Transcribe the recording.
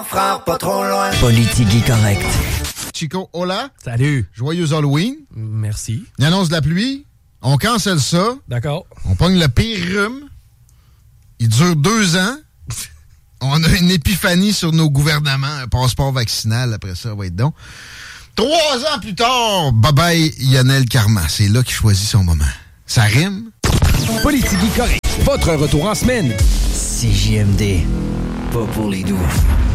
Frère, pas trop loin. Politique correct. Chico, hola. Salut. Joyeux Halloween. Merci. Il annonce de la pluie. On cancelle ça. D'accord. On pogne le pire rhume. Il dure 2 ans. On a une épiphanie sur nos gouvernements. Un passeport vaccinal, après ça va être donc. 3 ans plus tard, bye-bye Lionel Carman. C'est là qu'il choisit son moment. Ça rime. Politique correct. Votre retour en semaine. CJMD. Pas pour les doux.